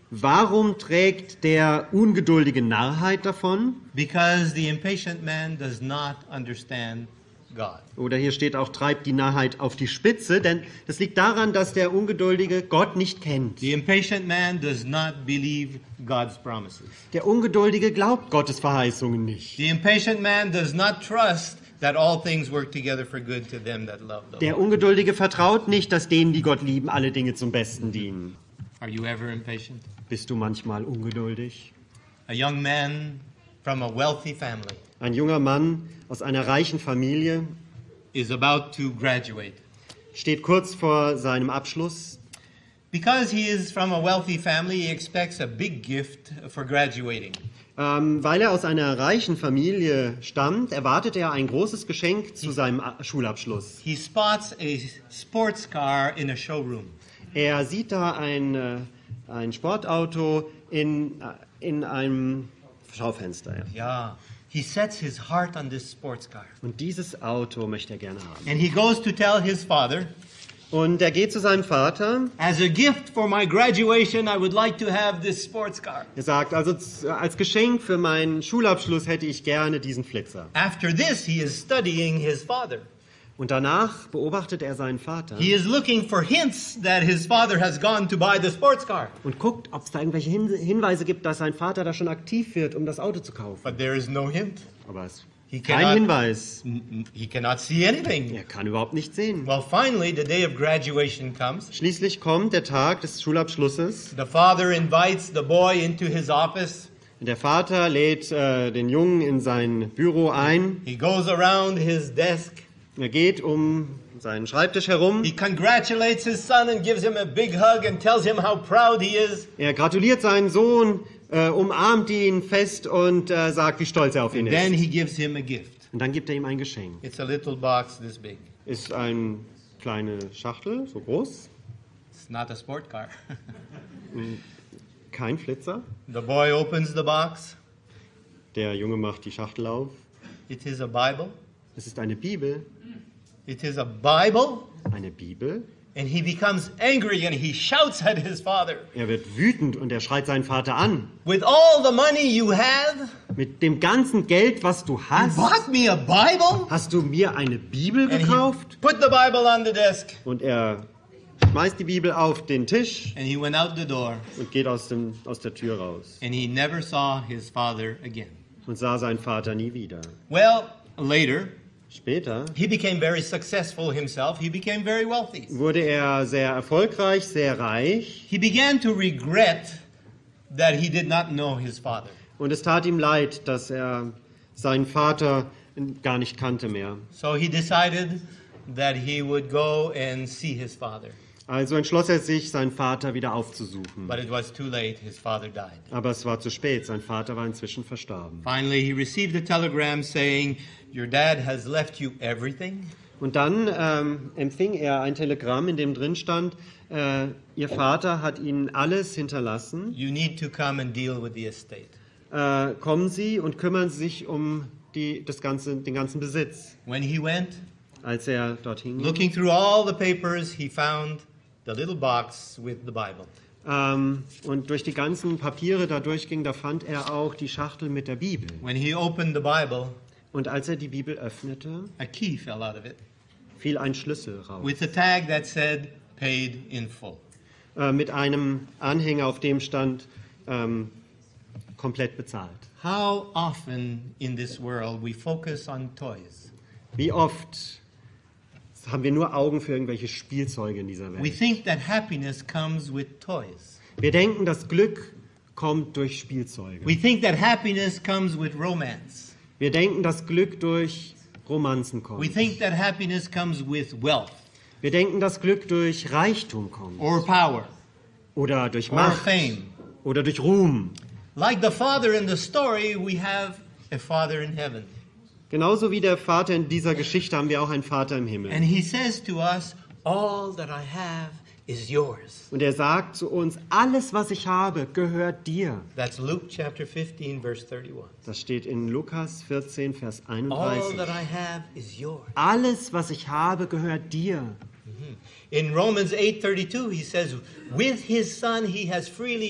Warum trägt der ungeduldige Narrheit davon? Because the impatient man does not understand God. Oder hier steht auch, treibt die Narrheit auf die Spitze, denn das liegt daran, dass der Ungeduldige Gott nicht kennt. The impatient man does not believe God's promises. Der Ungeduldige glaubt Gottes Verheißungen nicht. The impatient man does not trust that all things work together for good to them that love the Der Lord. Ungeduldige vertraut nicht, dass denen, die Gott lieben, alle Dinge zum Besten dienen. Are you ever impatient? Bist du manchmal ungeduldig? A young man from a wealthy family Ein junger Mann aus einer reichen Familie is about to graduate. steht kurz vor seinem Abschluss. Because he is from a wealthy family, he expects a big gift for graduating. Weil er aus einer reichen Familie stammt, erwartet er ein großes Geschenk zu seinem Schulabschluss. He spots a sports car in a showroom. Er sieht da ein Sportauto in einem Schaufenster. Ja. Yeah. He sets his heart on this sports car. Und dieses Auto möchte er gerne haben. And he goes to tell his father, Und er geht zu seinem Vater. as a gift for my graduation, I would like to have this sports car. Er sagt, also als Geschenk für meinen Schulabschluss hätte ich gerne diesen Flitzer. After this, he is studying his father. Und danach beobachtet er seinen Vater He is looking for hints that his father has gone to buy the sports car. und guckt, ob es da irgendwelche Hinweise gibt, dass sein Vater da schon aktiv wird, um das Auto zu kaufen. But there is no hint. Aber es He ist kein cannot, Hinweis. he cannot see anything. Er kann überhaupt nicht sehen. Well, finally, the day of graduation comes. Schließlich kommt der Tag des Schulabschlusses. The father invites the boy into his office. Der Vater lädt den Jungen in sein Büro ein. He goes around his desk. Er geht um seinen Schreibtisch herum. He congratulates his son and gives him a big hug and tells him how proud he is. Er gratuliert seinen Sohn, umarmt ihn fest und sagt, wie stolz er auf ihn Then ist. he gives him a gift. Und dann gibt er ihm ein Geschenk. It's a little box this big. Ist eine kleine Schachtel, so groß, It's not a sport car. kein Flitzer. The boy opens the box. Der Junge macht die Schachtel auf. It is a Bible. Es ist eine Bibel. It is a Bible. Eine Bibel. And he becomes angry and he shouts at his father. Er wird wütend und er schreit seinen Vater an. With all the money you have, Mit dem ganzen Geld, was du you hast, bought me a Bible? hast du mir eine Bibel And he gekauft? put the Bible on the desk. Und er schmeißt die Bibel auf den Tisch And he went out the door. und geht aus der Tür raus. And he never saw his father again. Und sah seinen Vater nie wieder. Well, later, Später he became very successful himself. He became very wealthy. wurde er sehr erfolgreich, sehr reich. He began to regret that he did not know his father. Und es tat ihm leid, dass er seinen Vater gar nicht kannte mehr. So he decided that he would go and see his father. Also entschloss er sich, seinen Vater wieder aufzusuchen. But it was too late. His father died. Aber es war zu spät, sein Vater war inzwischen verstorben. Finally, he received a telegram saying, "Your dad has left you everything. Und dann empfing er ein Telegramm, in dem drin stand, Ihr Vater hat Ihnen alles hinterlassen. You need to come and deal with the estate." Kommen Sie und kümmern Sie sich um den ganzen Besitz. When he went, Als er dorthin ging, looking through all the papers, he found the little box with the Bible. und durch die ganzen Papiere da durchging, da fand er auch die Schachtel mit der Bibel. When he opened the Bible, Und als er die Bibel öffnete, a key fell out of it fiel ein Schlüssel raus. with a tag that said, "Paid in full." Mit einem Anhänger, auf dem stand, komplett bezahlt. How often in this world we focus on toys. Wie oft haben wir nur Augen für irgendwelche Spielzeuge in dieser We Welt? think that happiness comes with toys. Wir denken, das Glück kommt durch Spielzeuge. We think that happiness comes with romance. Wir denken, dass Glück durch Romanzen We kommt. think that happiness comes with wealth Wir denken, dass Glück durch Reichtum kommt. or power Oder durch or Macht. fame. Oder durch Ruhm. Like the father in the story, we have a father in heaven. Genauso wie der Vater in dieser Geschichte haben wir auch einen Vater im Himmel. And he says to us, "All that I have is yours." Und er sagt zu uns, alles, was ich habe, gehört dir. That's Luke chapter 15, verse 31. Das steht in Lukas 14, Vers All 31. that I have is yours. Alles, was ich habe, gehört dir. In Romans 8:32, he says, "With his son he has freely